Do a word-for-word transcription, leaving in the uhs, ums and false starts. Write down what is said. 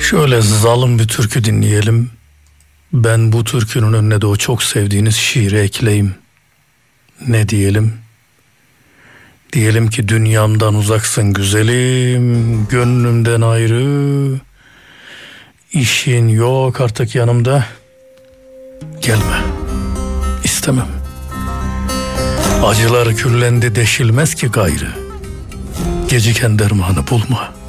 Şöyle zalim bir türkü dinleyelim. Ben bu türkünün önüne de o çok sevdiğiniz şiiri ekleyeyim. Ne diyelim? Diyelim ki dünyamdan uzaksın güzelim, gönlümden ayrı. İşin yok artık yanımda. Gelme, istemem. Acılar küllendi deşilmez ki gayrı. Geciken dermanı bulma.